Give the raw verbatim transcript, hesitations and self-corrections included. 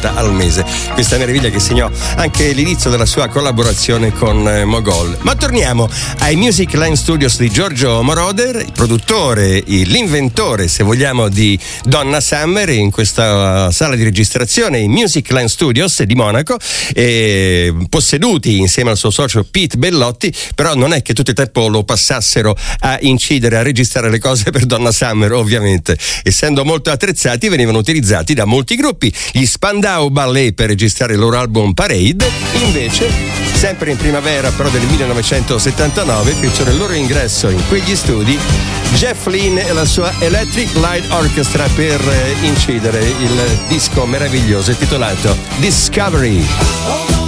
volta al mese. Questa meraviglia che segnò anche l'inizio della sua collaborazione con eh, Mogol. Ma torniamo ai Music Line Studios di Giorgio Moroder, il produttore, l'inventore, se vogliamo, di Donna Summer, in questa sala di registrazione, i Music Line Studios di Monaco, eh, posseduti insieme al suo socio Pete Bellotti. Però non è che tutto il tempo lo passassero a incidere, a registrare le cose per Donna Summer, ovviamente. Essendo molto attrezzati, venivano utilizzati da molti gruppi. Gli Spandau Ballet per registrare il loro album Parade, invece, sempre in primavera però del millenovecentosettantanove, fecero il loro ingresso in quegli studi Jeff Lynne e la sua Electric Light Orchestra per incidere il disco meraviglioso intitolato Discovery.